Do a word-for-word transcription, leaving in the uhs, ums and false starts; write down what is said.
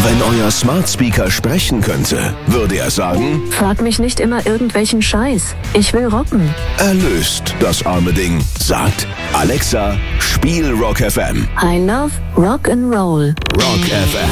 Wenn euer Smart Speaker sprechen könnte, würde er sagen: Frag mich nicht immer irgendwelchen Scheiß. Ich will rocken. Erlöst das arme Ding. Sagt: Alexa, spiel Rock F M. I love Rock and Roll. Rock F M.